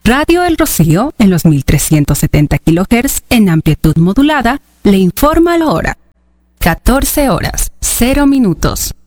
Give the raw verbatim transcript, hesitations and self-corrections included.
Radio El Rocío, en los mil trescientos setenta kilohertz en amplitud modulada, le informa la hora. catorce horas, cero minutos.